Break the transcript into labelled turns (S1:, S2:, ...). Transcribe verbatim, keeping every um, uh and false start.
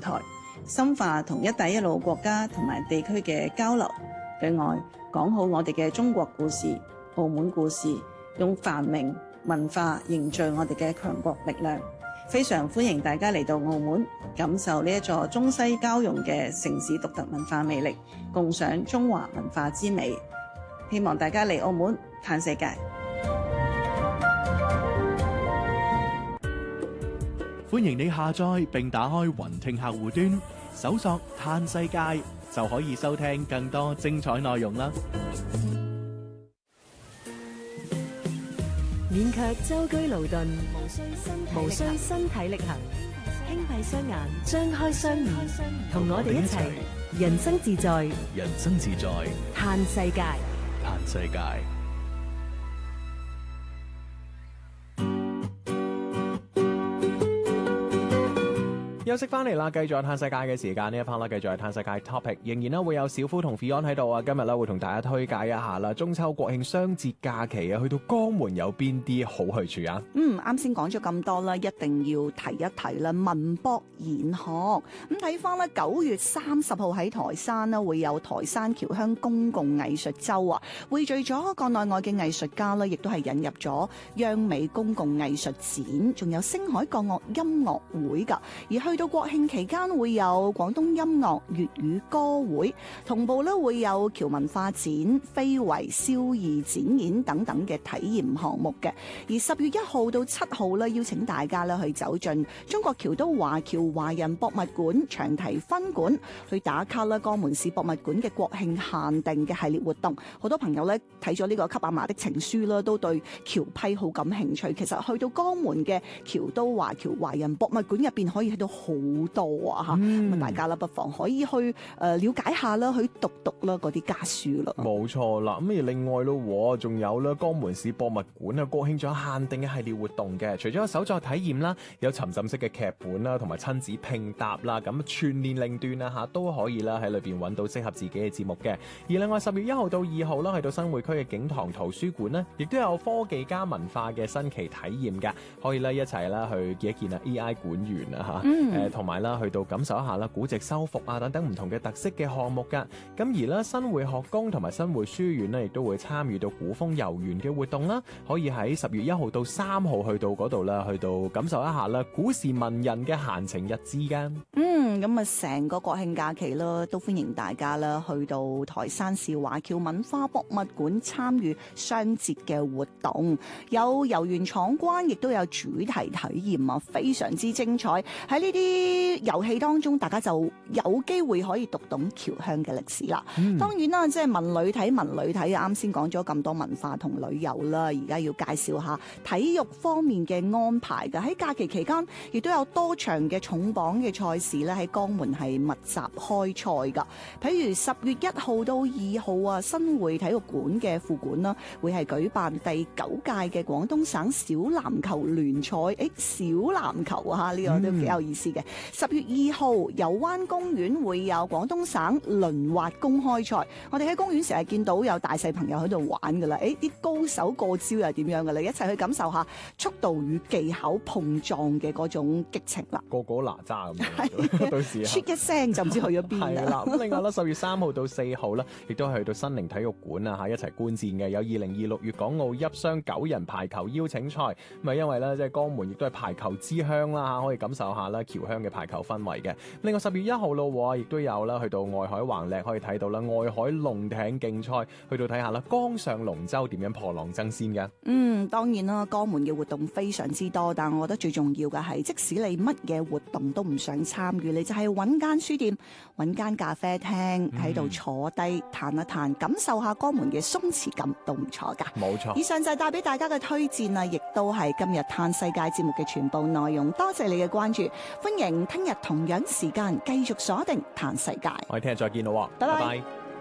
S1: 台，深化同一帶一路國家同埋地區嘅交流，對外講好我哋嘅中國故事、澳門故事，用繁榮文化凝聚我哋嘅強國力量。非常歡迎大家嚟到澳門，感受呢一座中西交融嘅城市獨特文化魅力，共賞中華文化之美。希望大家嚟澳門嘆世界。
S2: 歡迎你下載並打開雲聽客戶端，搜索嘆世界就可以收聽更多精彩內容啦。
S3: 免卻舟車勞頓，無需身體力行，輕閉雙眼，張開雙耳，同我哋一齊人生自在，
S2: 人生自在，
S3: 嘆世界，
S2: 嘆世界。休息翻嚟啦，繼續係嘆世界嘅時間，呢一 part 啦，繼續係嘆世界 topic， 仍然咧會有小夫同 Fion 喺度啊。今日咧會同大家推介一下啦，中秋國慶雙節假期啊，去到江門有邊啲好去處啊？
S4: 嗯，啱先講咗咁多啦，一定要提一提啦，文博研學。咁睇翻咧，九月三十號喺台山呢會有台山僑鄉公共藝術周啊，匯聚咗國內外嘅藝術家啦，亦都係引入咗央美公共藝術展，仲有星海國樂音樂會噶，而去到國慶期間會有廣東音樂粵語歌會，同步咧會有僑文化展、非遺燒義展演等等嘅體驗項目嘅。而十月一號到七號咧，邀請大家咧去走進中國僑都華僑華人博物館長堤分館，去打卡啦江門市博物館嘅國慶限定嘅系列活動。好多朋友咧睇咗呢個給阿嫲的情書啦，都對僑批好感興趣。其實去到江門嘅僑都華僑華人博物館入邊，可以睇到好多啊吓，咁、嗯、大家啦不妨可以去誒、呃、了解下啦，去讀讀啦嗰啲家書啦。
S2: 冇錯啦，咁而另外咯，仲有咧江門市博物館啊，國慶仲有限定嘅系列活動嘅，除咗有手作體驗啦，有沉浸式嘅劇本啦，同埋親子拼搭啦，咁全年齡段啊吓都可以啦喺裏邊揾到適合自己嘅節目嘅。而另外十月一號到二號啦，去到新會區嘅景堂圖書館呢，亦都有科技加文化嘅新奇體驗嘅，可以咧一齊啦去見一見啊 A I 館員啊吓，誒同埋啦去到感受一下啦古籍修復啊等等唔同嘅特色嘅項目噶。咁而咧新會學宮同埋新會書院呢，亦都會參與到古風遊園嘅活動啦，可以喺十月一號到三號去到嗰度啦，去到感受一下啦古時文人嘅閒情逸致噶。
S4: 嗯，咁啊成個國慶假期啦，都歡迎大家啦去到台山市華僑文化博物館參與雙節嘅活動，有遊園闖關，亦都有主題體驗啊，非常之精彩。喺呢啲遊戲當中，大家就有機會可以讀懂僑鄉嘅歷史啦。嗯、當然啦，即係文旅睇文旅睇，啱先講咗咁多文化同旅遊啦，而家要介紹下體育方面嘅安排㗎。喺假期期間，亦都有多場嘅重磅嘅賽事咧喺江門係密集開賽㗎。譬如十月一號到二號啊，新會體育館嘅副館啦，會係舉辦第九屆嘅廣東省小籃球聯賽。誒，小籃球啊，呢、這個都幾有意思嘅。十月二號，油灣公園會有廣東省輪滑公開賽。我哋喺公園成日見到有大細朋友喺度玩噶啦。誒，啲高手過招又點樣噶啦？一齊去感受下速度與技巧碰撞嘅嗰種激情啦。
S2: 個個哪吒咁樣，到時
S4: 出一聲就唔知去咗邊啦。
S2: 咁另外啦，十月三號到四號啦，亦都係去到新寧體育館啊嚇一齊觀戰嘅。有二零二六粵港澳泣雙九人排球邀請賽。咁啊，因為咧即係江門亦都係排球之鄉啦嚇，可以感受下啦僑鄉嘅排球氛圍嘅。另外十月一號咯，亦都有啦，去到外海橫瀝可以睇到啦，外海龍艇競賽，去到睇下啦，江上龍舟點樣破浪爭先嘅。
S4: 嗯，當然啦，江門嘅活動非常之多，但我覺得最重要嘅係，即使你乜嘢活動都唔想參與，你就係揾間書店、揾間咖啡廳喺度坐低嘆一嘆，感受下江門嘅鬆弛感都唔錯噶。
S2: 冇錯。以
S4: 上就係帶俾大家嘅推薦啊，亦都係今日嘆世界節目嘅全部內容。多謝你嘅關注，歡迎聽日同樣時間繼續鎖定嘆世界。
S2: 我哋聽日再見咯，
S4: 拜拜。
S2: 拜拜。